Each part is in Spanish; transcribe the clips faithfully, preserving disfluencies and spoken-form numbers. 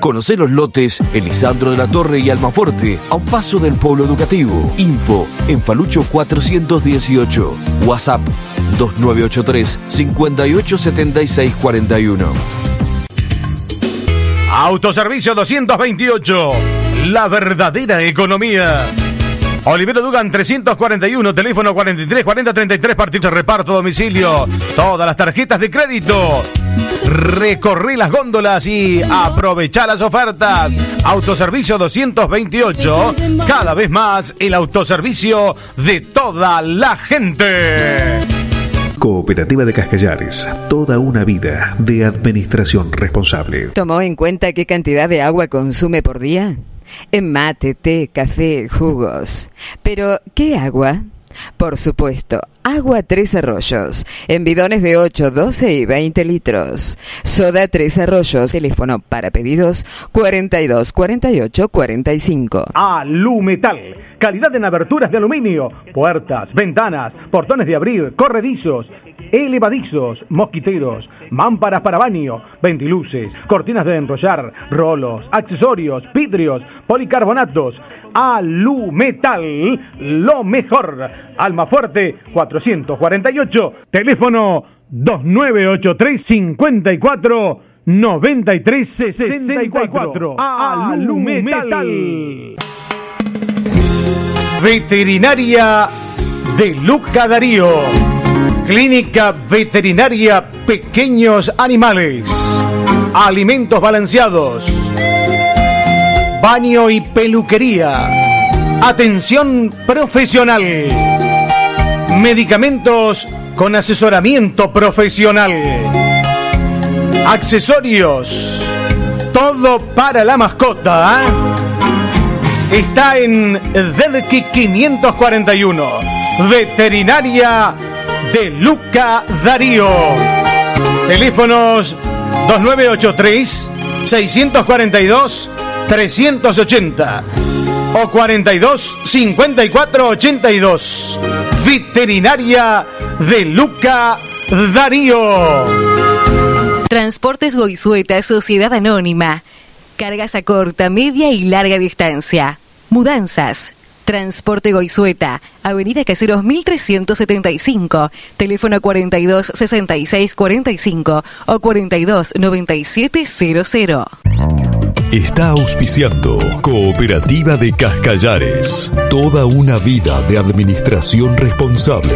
Conocé los lotes en Lisandro de la Torre y Almafuerte, a un paso del Polo Educativo. Info en Falucho cuatrocientos dieciocho. WhatsApp dos nueve ocho tres, cinco ocho siete seis cuatro uno. Autoservicio doscientos veintiocho. La verdadera economía. Olivero Dugan trescientos cuarenta y uno, teléfono cuarenta y tres cuarenta treinta y tres, partido de reparto a domicilio. Todas las tarjetas de crédito. Recorrí las góndolas y aprovechá las ofertas. Autoservicio doscientos veintiocho, cada vez más el autoservicio de toda la gente. Cooperativa de Cascallares, toda una vida de administración responsable. ¿Tomó en cuenta qué cantidad de agua consume por día? En mate, té, café, jugos. Pero, ¿qué agua? Por supuesto, agua Tres Arroyos, en bidones de ocho, doce y veinte litros. Soda Tres Arroyos, teléfono para pedidos cuarenta y dos cuarenta y ocho cuarenta y cinco. Alumetal, calidad en aberturas de aluminio, puertas, ventanas, portones de abrir, corredizos, elevadizos, mosquiteros, mámparas para baño, ventiluces, cortinas de enrollar, rolos, accesorios, vidrios, policarbonatos. Alumetal, lo mejor. Almafuerte cuatrocientos cuarenta y ocho, teléfono dos nueve ocho tres, cinco cuatro, nueve tres seis cuatro. Alumetal. Veterinaria de Luca Darío. Clínica Veterinaria Pequeños Animales. Alimentos balanceados. Baño y peluquería. Atención profesional. Medicamentos con asesoramiento profesional. Accesorios. Todo para la mascota. ¿eh? Está en Derqui quinientos cuarenta y uno. Veterinaria de Luca Darío. Teléfonos dos nueve ocho tres, seis cuatro dos, tres ochenta o cuarenta y dos, cincuenta y cuatro, ochenta y dos. Veterinaria de Luca Darío. Transportes Goizueta, Sociedad Anónima. Cargas a corta, media y larga distancia. Mudanzas. Transporte Goizueta, Avenida Caseros mil trescientos setenta y cinco, teléfono cuarenta y dos, sesenta y seis, cuarenta y cinco o cuarenta y dos, noventa y siete cero cero. Está auspiciando Cooperativa de Cascallares, toda una vida de administración responsable.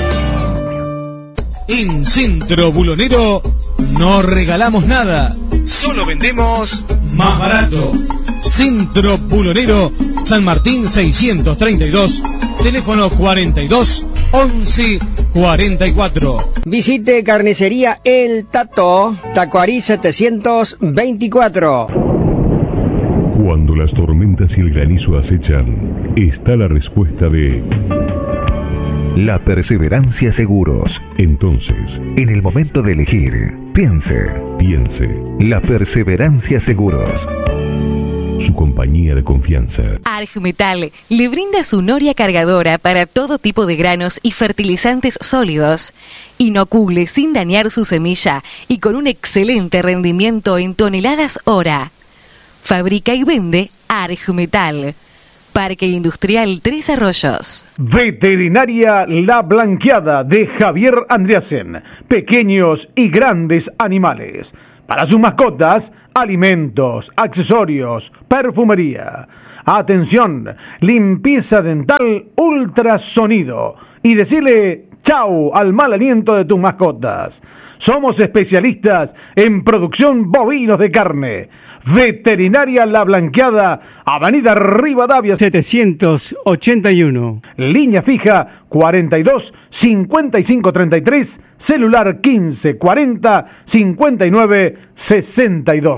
En Centro Bulonero no regalamos nada, solo vendemos más barato. Centro Bulonero, San Martín seiscientos treinta y dos, teléfono cuarenta y dos, once, cuarenta y cuatro. Visite Carnicería El Tato, Tacuarí setecientos veinticuatro. Cuando las tormentas y el granizo acechan, está la respuesta de La Perseverancia Seguros. Entonces, en el momento de elegir, piense, piense, La Perseverancia Seguros. Su compañía de confianza. Argmetal le brinda su noria cargadora para todo tipo de granos y fertilizantes sólidos. Inocule sin dañar su semilla y con un excelente rendimiento en toneladas hora. Fabrica y vende Argmetal. Parque Industrial Tres Arroyos. Veterinaria La Blanqueada de Javier Andreasen. Pequeños y grandes animales. Para sus mascotas, alimentos, accesorios, perfumería. Atención, limpieza dental, ultrasonido. Y decirle chau al mal aliento de tus mascotas. Somos especialistas en producción bovinos de carne. Veterinaria La Blanqueada, Avenida Rivadavia setecientos ochenta y uno. Línea fija cuarenta y dos, cincuenta y cinco treinta y tres, celular quince cuarenta, cincuenta y nueve sesenta y dos.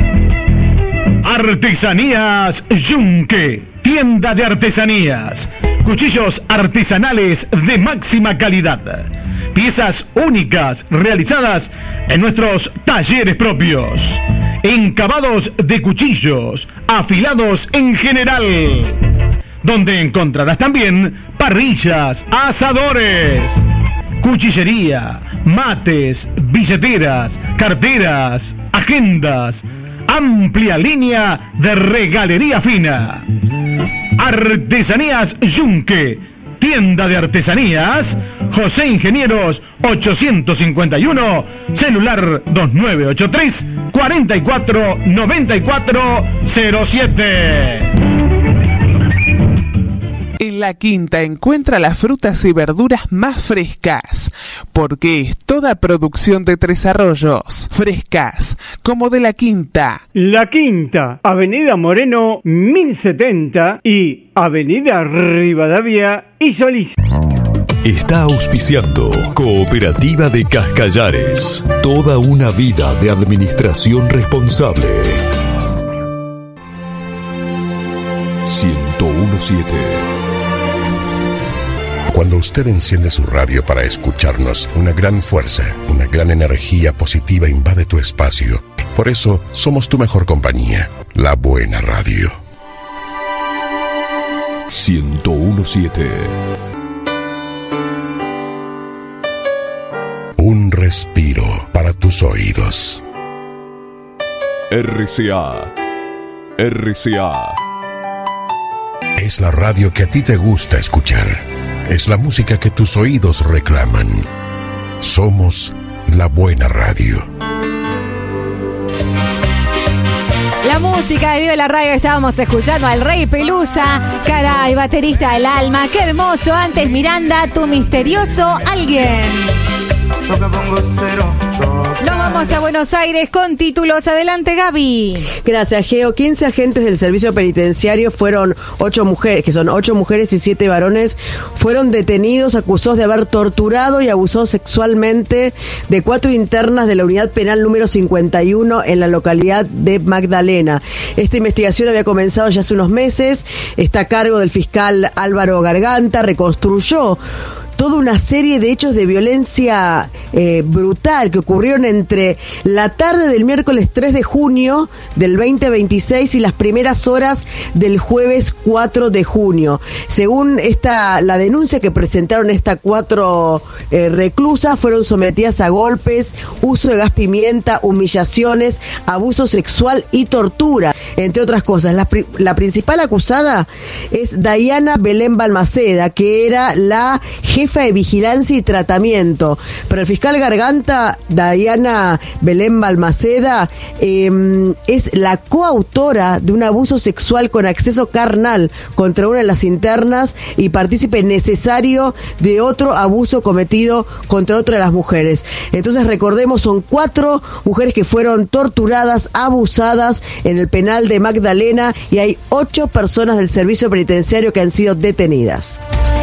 Artesanías Yunque, tienda de artesanías. Cuchillos artesanales de máxima calidad. Piezas únicas realizadas en nuestros talleres propios. Encabados de cuchillos, afilados en general. Donde encontrarás también parrillas, asadores, cuchillería, mates, billeteras, carteras, agendas, amplia línea de regalería fina. Artesanías Yunque, tienda de artesanías, José Ingenieros ochocientos cincuenta y uno, celular dos nueve ocho tres, cuatro cuatro nueve cuatro cero siete. En La Quinta encuentra las frutas y verduras más frescas, porque es toda producción de Tres Arroyos, frescas, como de La Quinta. La Quinta, Avenida Moreno mil setenta y Avenida Rivadavia y Solís. Está auspiciando Cooperativa de Cascallares, toda una vida de administración responsable. ciento uno punto siete. Cuando usted enciende su radio para escucharnos, una gran fuerza, una gran energía positiva invade tu espacio. Por eso, somos tu mejor compañía, la buena radio. ciento uno punto siete. Un respiro para tus oídos. R C A. R C A. Es la radio que a ti te gusta escuchar. Es la música que tus oídos reclaman. Somos la buena radio. La música de Vive la Radio, estábamos escuchando al Rey Pelusa, caray, baterista del alma, qué hermoso. Antes Miranda, tu misterioso alguien. Nos vamos a Buenos Aires con títulos. Adelante, Gaby. Gracias, Geo. quince agentes del servicio penitenciario fueron ocho mujeres, que son ocho mujeres y siete varones, fueron detenidos acusados de haber torturado y abusado sexualmente de cuatro internas de la unidad penal número cincuenta y uno en la localidad de Magdalena. Esta investigación había comenzado ya hace unos meses, está a cargo del fiscal Álvaro Garganta, reconstruyó toda una serie de hechos de violencia eh, brutal que ocurrieron entre la tarde del miércoles tres de junio del veinte veintiséis y las primeras horas del jueves cuatro de junio. Según esta la denuncia que presentaron estas cuatro eh, reclusas, fueron sometidas a golpes, uso de gas pimienta, humillaciones, abuso sexual y tortura, entre otras cosas. La, la principal acusada es Dayana Belén Balmaceda, que era la jefa de vigilancia y tratamiento. Para el fiscal Garganta, Dayana Belén Balmaceda eh, es la coautora de un abuso sexual con acceso carnal contra una de las internas y partícipe necesario de otro abuso cometido contra otra de las mujeres. Entonces, recordemos, son cuatro mujeres que fueron torturadas, abusadas en el penal de Magdalena, y hay ocho personas del servicio penitenciario que han sido detenidas.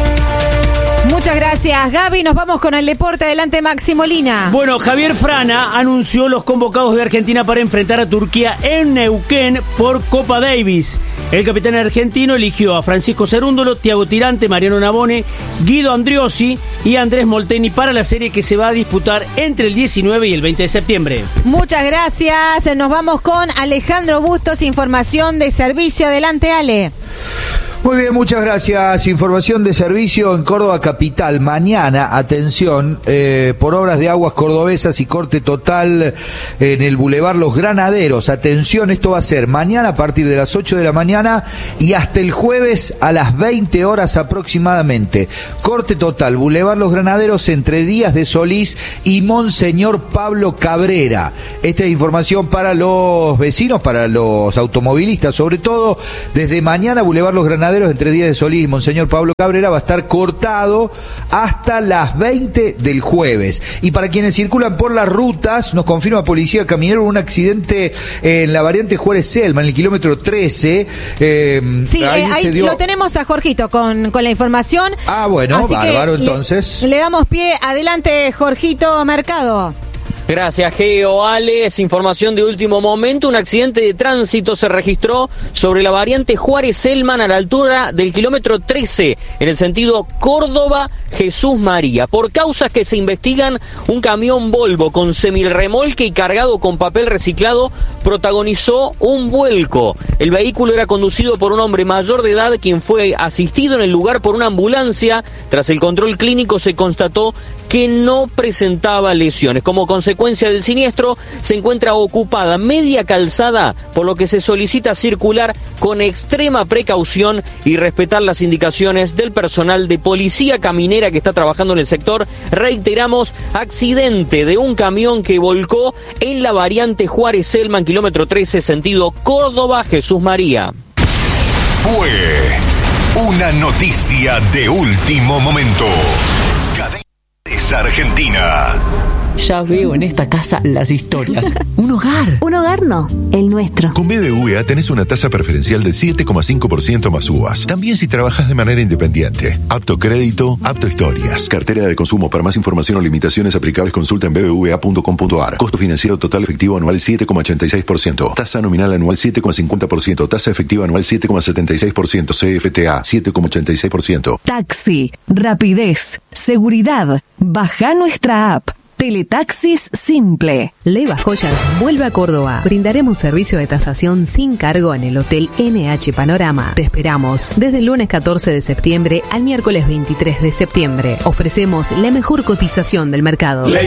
Muchas gracias, Gaby. Nos vamos con el deporte. Adelante, Maxi Molina. Bueno, Javier Frana anunció los convocados de Argentina para enfrentar a Turquía en Neuquén por Copa Davis. El capitán argentino eligió a Francisco Cerúndolo, Thiago Tirante, Mariano Navone, Guido Andriossi y Andrés Molteni para la serie que se va a disputar entre el diecinueve y el veinte de septiembre. Muchas gracias. Nos vamos con Alejandro Bustos, información de servicio. Adelante, Ale. Muy bien, muchas gracias. Información de servicio en Córdoba capital. Mañana, atención, eh, por obras de aguas cordobesas y corte total en el Boulevard Los Granaderos. Atención, esto va a ser mañana a partir de las ocho de la mañana y hasta el jueves a las veinte horas aproximadamente. Corte total, Boulevard Los Granaderos entre Díaz de Solís y Monseñor Pablo Cabrera. Esta es información para los vecinos, para los automovilistas, sobre todo desde mañana Boulevard Los Granaderos entre Díaz de Solís y Monseñor Pablo Cabrera va a estar cortado hasta las veinte del jueves. Y para quienes circulan por las rutas, nos confirma Policía Caminero un accidente en la variante Juárez-Selma, en el kilómetro trece. Eh, sí, ahí, eh, ahí dio... lo tenemos a Jorgito con, con la información. Ah, bueno, así bárbaro, le, entonces. Le damos pie. Adelante, Jorgito Mercado. Gracias, Geo. Ale, es información de último momento. Un accidente de tránsito se registró sobre la variante Juárez-Selman a la altura del kilómetro trece, en el sentido Córdoba-Jesús María. Por causas que se investigan, un camión Volvo con semirremolque y cargado con papel reciclado protagonizó un vuelco. El vehículo era conducido por un hombre mayor de edad, quien fue asistido en el lugar por una ambulancia. Tras el control clínico se constató que no presentaba lesiones. Como consecuencia del siniestro, se encuentra ocupada media calzada, por lo que se solicita circular con extrema precaución y respetar las indicaciones del personal de policía caminera que está trabajando en el sector. Reiteramos, accidente de un camión que volcó en la variante Juárez-Selman, kilómetro trece, sentido Córdoba-Jesús María. Fue una noticia de último momento. Cadenas Argentina. Ya veo en esta casa las historias. Un hogar. Un hogar no, el nuestro. Con B B V A tenés una tasa preferencial del siete coma cinco por ciento más U V A S. También si trabajas de manera independiente. Apto crédito, apto historias. Cartera de consumo. Para más información o limitaciones aplicables, consulta en b b v a punto com punto a r. Costo financiero total efectivo anual siete coma ochenta y seis por ciento. Tasa nominal anual siete coma cincuenta por ciento. Tasa efectiva anual siete coma setenta y seis por ciento. C F T A siete coma ochenta y seis por ciento. Taxi, rapidez, seguridad. Baja nuestra app. Teletaxis Simple. Leva Joyas vuelve a Córdoba. Brindaremos servicio de tasación sin cargo en el Hotel N H Panorama. Te esperamos desde el lunes catorce de septiembre al miércoles veintitrés de septiembre. Ofrecemos la mejor cotización del mercado.